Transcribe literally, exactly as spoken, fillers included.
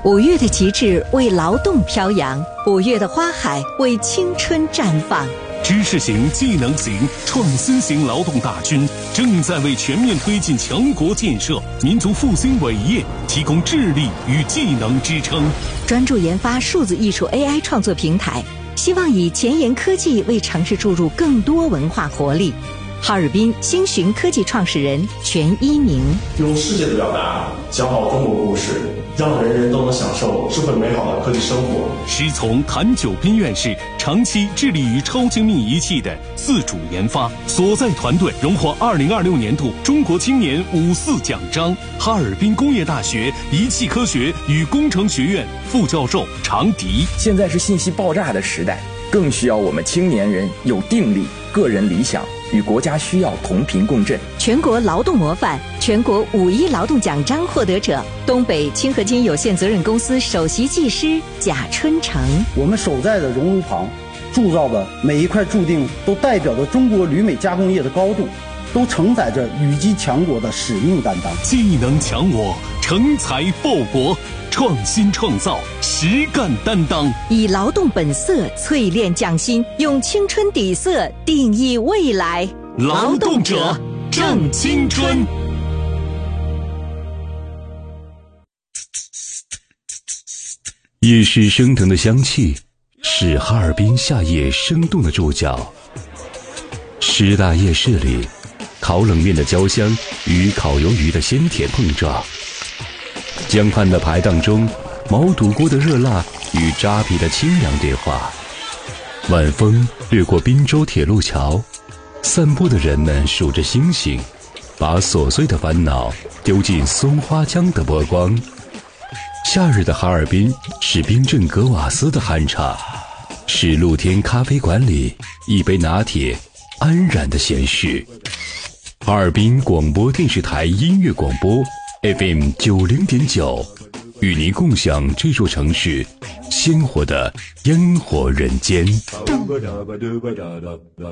五月的极致为劳动飘扬，五月的花海为青春绽放。 知识型、技能型、创新型劳动大军正在为全面推进强国建设、民族复兴伟业提供智力与技能支撑。 专注研发数字艺术 A I 创作平台，希望以前沿科技为城市注入更多文化活力。哈尔滨星寻科技创始人全一鸣， 用世界的表达讲好中国故事，让人人都能享受智慧美好的科技生活。 师从谭九斌院士长期致力于超精密仪器的自主研发，所在团队荣获二零二六年度中国青年五四奖章。哈尔滨工业大学仪器科学与工程学院副教授常迪， 现在是信息爆炸的时代，更需要我们青年人有定力、个人理想，与国家需要同频共振。 全国劳动模范、全国五一劳动奖章获得者，东北清河金有限责任公司首席技师贾春成。 我们守在的熔炉旁铸造的每一块铸锭，都代表着中国铝镁加工业的高度，都承载着羽击强国的使命担当。 技能强我，成才报国，创新创造，实干担当， 以劳动本色淬炼匠心，用青春底色定义未来。 劳动者正青春。夜市升腾的香气是哈尔滨夏夜生动的注脚。师大夜市里，烤冷面的焦香与烤鱿鱼的鲜甜碰撞，江畔的排档中，毛肚锅的热辣与扎皮的清凉对话。晚风掠过滨州铁路桥，散步的人们数着星星，把琐碎的烦恼丢进松花江的波光。夏日的哈尔滨是冰镇格瓦斯的酣畅，是露天咖啡馆里一杯拿铁安然的闲适。哈尔滨广播电视台音乐广播 F M 九零点九，与您共享这座城市鲜活的烟火人间。